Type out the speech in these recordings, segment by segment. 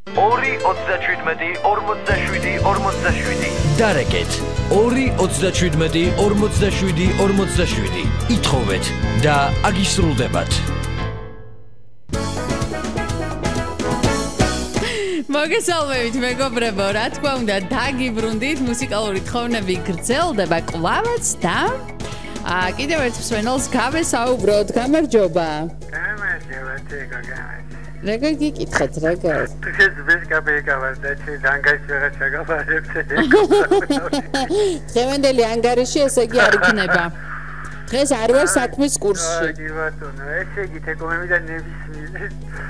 დარეკეთ 2-37-47-47 ითხოვეთ და აგისრულდებათ. მოგესალმებით მეგობრებო, რა თქმა უნდა დაგიბრუნდით, მუსიკალური თხოვნები გრძელდება კვლავაც და კიდევ ერთ მსმენელს გავესაუბროთ. გამარჯობა. გამარჯობა, გოგონა. Rega gikitxet, rega. Დღეს ვესკაბეკავარდა, ანგარიში ვეღარ ჩაგაბარებთ. დღევანდელი ანგარიში ესე იგი არ იქნება. დღეს არ ვარ საქმის კურსში. კი ბატონო, ესე იგი თეკომები და ნებისმიერ.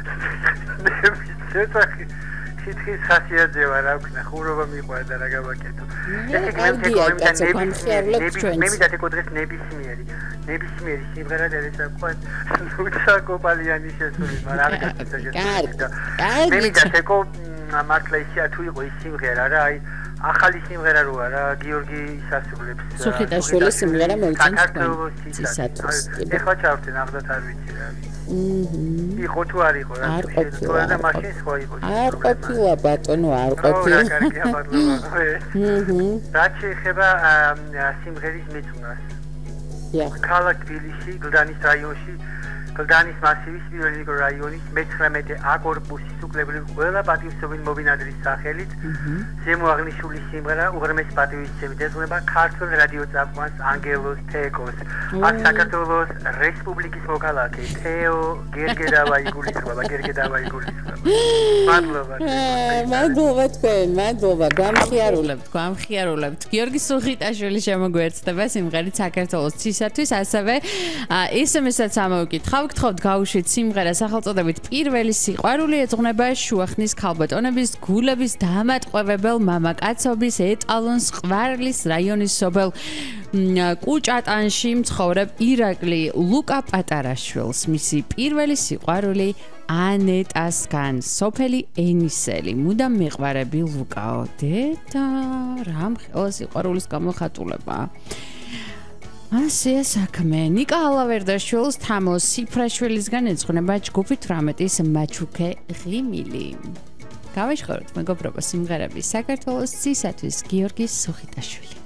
Სიტყვის ხასიათზე ვარ, რა ვქნა, ხურობა მიყვარდა რა გავაკეთო. ესე იგი მე თეკომები მე მიდათეკო დღეს ნებისმიერი სიმღერა და ეს აკვან უცა კოპალიანი შესული, მაგრამ არ გასაგებია. მე მიდათეკო მართლა ისია თუ იყო ის სიმღერა რა, აი ახალი სიმღერა როა რა, გიორგი ისასრულებს. სუხიტაშვილის სიმღერა მოიწონს ისათვის. ეხლა ჩავთენ აღდათ არ ვიცი რა. იყო თუ არ იყო რა, შეიძლება და მაშინ სხვა იყო. არ ყოფილა ბატონო, არ ყოფილა. რა კარგია მადლობა. რა შეიძლება სიმღერის მეწუნას. ქალაქ თბილისში, გლდანის რაიონში, გლდანის მასივის პირველი მიკრორაიონის 19 A კორპუსის უკლებრივ ყველა პატივისცემის მობინადრის სახელით ზემოაღნიშნული სიმღერა უღრმესი პატივისცემით ეძღვნება ქართულ რადიო წამყვანს ანგელოზ თეკოს, აქ საქართველოს რესპუბლიკის მოქალაქე თეო გერგედავა იგულისხმება. მადლობა თქვენ, მადლობა, გამხიარულებთ. გიორგი სუხიტაშვილი შემოგვეერთდება სიმღერით საქართველოს ცისათვის, ასევე SMS-აც ამოვიკითხავ. გთხოვთ გავუშვით სიმღერა სახელწოდებით პირველი სიყვარული, ეძღვნება შუახნის ქალბატონების გულების დამატყვევებელ მამაკაცობის ეტალონს ყვარლის რაიონის სოფელ კუჭატანში მცხოვრებ ირაკლი ლუკა პატარაშვილს. მისი პირველი სიყვარული ანეტასგან, სოფელი ენისელი. მუდამ მეყვარები ლუკაო. დედა, რამ ხელა სიყვარულის გამოხატულება. ასეა საქმე. ნიკა ალავერდაშვილს თამო სიფრაშვილისგან ეძღვნება ჯგუფი 18-ის მაჩუკე ღიმილი. გავაშხოროთ მეგობრებო სიმღერები საქართველოს ცისათვის, გიორგი სუხიტაშვილი.